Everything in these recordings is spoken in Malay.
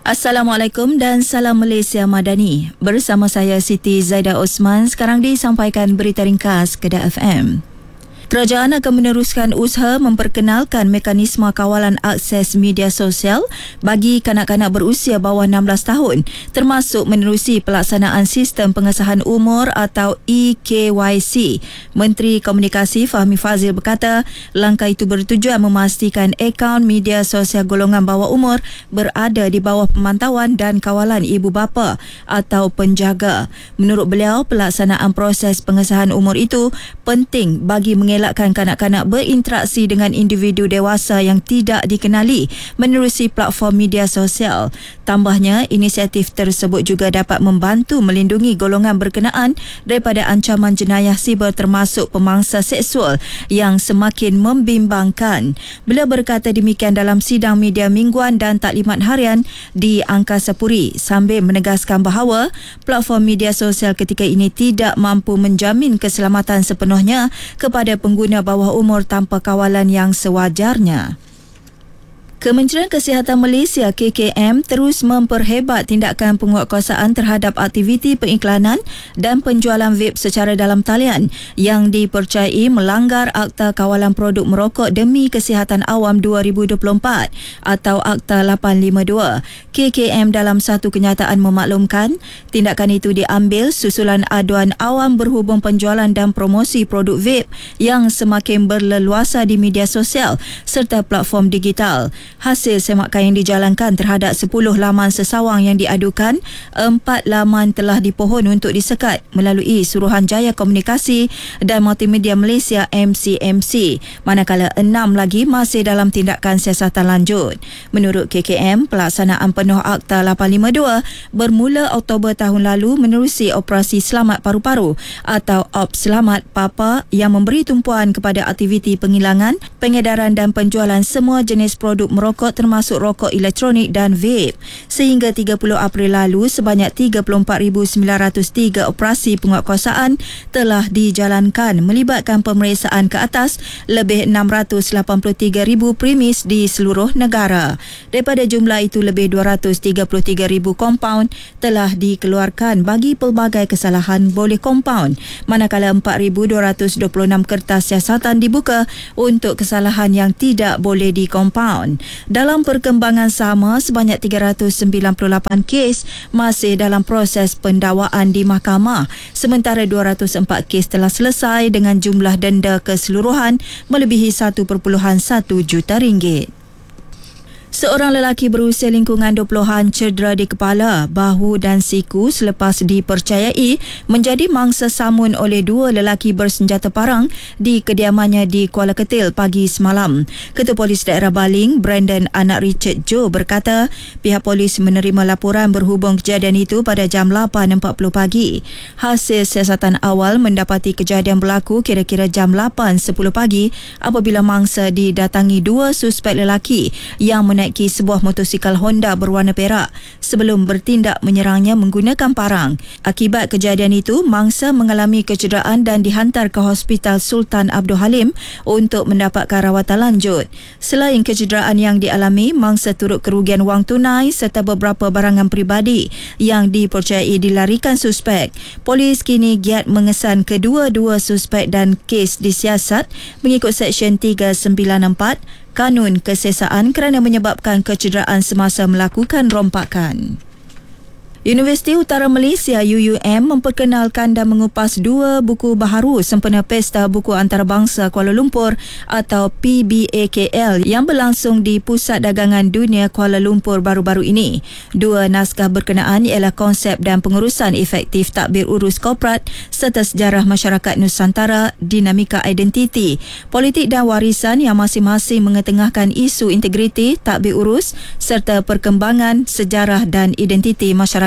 Assalamualaikum dan salam Malaysia Madani. Bersama saya Siti Zaida Osman. Sekarang disampaikan berita ringkas Kedah FM. Kerajaan akan meneruskan usaha memperkenalkan mekanisme kawalan akses media sosial bagi kanak-kanak berusia bawah 16 tahun, termasuk menerusi pelaksanaan sistem pengesahan umur atau eKYC. Menteri Komunikasi Fahmi Fazil berkata, langkah itu bertujuan memastikan akaun media sosial golongan bawah umur berada di bawah pemantauan dan kawalan ibu bapa atau penjaga. Menurut beliau, pelaksanaan proses pengesahan umur itu penting bagi mengelakkan kanak-kanak berinteraksi dengan individu dewasa yang tidak dikenali menerusi platform media sosial. Tambahnya, inisiatif tersebut juga dapat membantu melindungi golongan berkenaan daripada ancaman jenayah siber termasuk pemangsa seksual yang semakin membimbangkan. Beliau berkata demikian dalam sidang media mingguan dan taklimat harian di Angkasa Puri sambil menegaskan bahawa platform media sosial ketika ini tidak mampu menjamin keselamatan sepenuhnya kepada pengguna bawah umur tanpa kawalan yang sewajarnya. Kementerian Kesihatan Malaysia KKM terus memperhebat tindakan penguatkuasaan terhadap aktiviti pengiklanan dan penjualan vape secara dalam talian yang dipercayai melanggar Akta Kawalan Produk Merokok Demi Kesihatan Awam 2024 atau Akta 852. KKM dalam satu kenyataan memaklumkan tindakan itu diambil susulan aduan awam berhubung penjualan dan promosi produk vape yang semakin berleluasa di media sosial serta platform digital. Hasil semakan yang dijalankan terhadap 10 laman sesawang yang diadukan, 4 laman telah dipohon untuk disekat melalui Suruhanjaya Komunikasi dan Multimedia Malaysia MCMC, manakala 6 lagi masih dalam tindakan siasatan lanjut. Menurut KKM, pelaksanaan penuh Akta 852 bermula Oktober tahun lalu menerusi Operasi Selamat Paru-Paru atau OPS Selamat Papa yang memberi tumpuan kepada aktiviti penghilangan, pengedaran dan penjualan semua jenis produk merokok termasuk rokok elektronik dan vape. Sehingga 30 April lalu, sebanyak 34,903 operasi penguatkuasaan telah dijalankan melibatkan pemeriksaan ke atas lebih 683,000 premis di seluruh negara. Daripada jumlah itu, lebih 233,000 kompaun telah dikeluarkan bagi pelbagai kesalahan boleh kompaun, manakala 4,226 kertas siasatan dibuka untuk kesalahan yang tidak boleh dikompaun. Dalam perkembangan sama, sebanyak 398 kes masih dalam proses pendakwaan di mahkamah, sementara 204 kes telah selesai dengan jumlah denda keseluruhan melebihi 1.1 juta ringgit. Seorang lelaki berusia lingkungan 20-an cedera di kepala, bahu dan siku selepas dipercayai menjadi mangsa samun oleh 2 lelaki bersenjata parang di kediamannya di Kuala Ketil pagi semalam. Ketua Polis Daerah Baling, Brandon Anak Richard Joe berkata, pihak polis menerima laporan berhubung kejadian itu pada jam 8.40 pagi. Hasil siasatan awal mendapati kejadian berlaku kira-kira jam 8.10 pagi apabila mangsa didatangi 2 suspek lelaki yang menaiki sebuah motosikal Honda berwarna perak sebelum bertindak menyerangnya menggunakan parang. Akibat kejadian itu, mangsa mengalami kecederaan dan dihantar ke Hospital Sultan Abdul Halim untuk mendapatkan rawatan lanjut. Selain kecederaan yang dialami, mangsa turut kerugian wang tunai serta beberapa barangan peribadi yang dipercayai dilarikan suspek. Polis kini giat mengesan kedua-dua suspek dan kes disiasat mengikut Seksyen 394 Kanun Kesesaan kerana menyebabkan kecederaan semasa melakukan rompakan. Universiti Utara Malaysia UUM memperkenalkan dan mengupas 2 buku baharu sempena Pesta Buku Antarabangsa Kuala Lumpur atau PBAKL yang berlangsung di Pusat Dagangan Dunia Kuala Lumpur baru-baru ini. 2 naskah berkenaan ialah Konsep dan Pengurusan Efektif Tadbir Urus Korporat serta Sejarah Masyarakat Nusantara, Dinamika Identiti, Politik dan Warisan yang masing-masing mengetengahkan isu integriti, tadbir urus serta perkembangan sejarah dan identiti masyarakat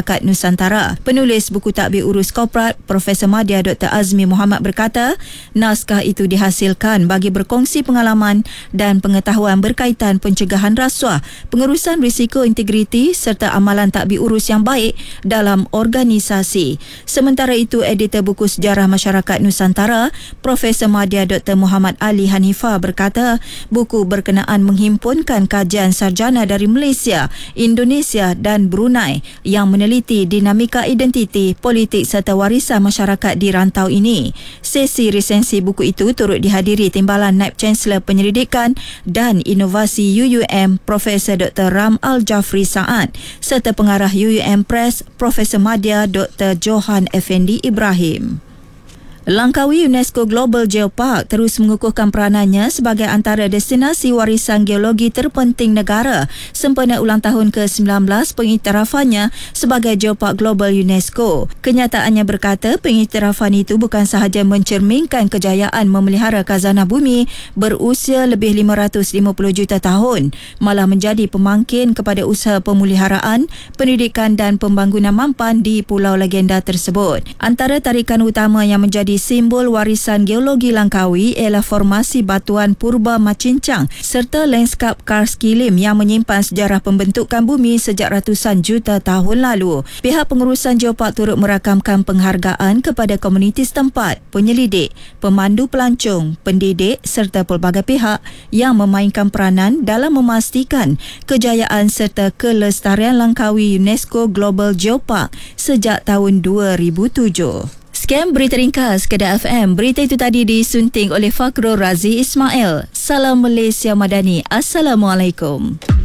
Masyarakat Nusantara. Penulis buku Tadbir Urus Korporat, Profesor Madya Dr. Azmi Muhammad berkata, naskah itu dihasilkan bagi berkongsi pengalaman dan pengetahuan berkaitan pencegahan rasuah, pengurusan risiko integriti serta amalan tadbir urus yang baik dalam organisasi. Sementara itu, editor buku Sejarah Masyarakat Nusantara, Profesor Madya Dr. Muhammad Ali Hanifah berkata, buku berkenaan menghimpunkan kajian sarjana dari Malaysia, Indonesia dan Brunei yang meneliti dinamika identiti, politik serta warisan masyarakat di rantau ini. Sesi resensi buku itu turut dihadiri Timbalan Naib Chancellor Penyelidikan dan Inovasi UUM, Profesor Dr. Ram Al-Jafri Saad serta pengarah UUM Press, Profesor Madya Dr. Johan Effendi Ibrahim. Langkawi UNESCO Global Geopark terus mengukuhkan peranannya sebagai antara destinasi warisan geologi terpenting negara sempena ulang tahun ke-19 pengiktirafannya sebagai Geopark Global UNESCO. Kenyataannya berkata pengiktirafan itu bukan sahaja mencerminkan kejayaan memelihara khazanah bumi berusia lebih 550 juta tahun, malah menjadi pemangkin kepada usaha pemuliharaan, pendidikan dan pembangunan mampan di pulau legenda tersebut. Antara tarikan utama yang menjadi simbol warisan geologi Langkawi ialah formasi batuan purba Macincang serta landskap kars kilim yang menyimpan sejarah pembentukan bumi sejak ratusan juta tahun lalu. Pihak pengurusan Geopark turut merakamkan penghargaan kepada komuniti setempat, penyelidik, pemandu pelancong, pendidik serta pelbagai pihak yang memainkan peranan dalam memastikan kejayaan serta kelestarian Langkawi UNESCO Global Geopark sejak tahun 2007. Sekian berita ringkas Kedah FM. Berita itu tadi disunting oleh Fakhrul Razi Ismail. Salam Malaysia Madani. Assalamualaikum.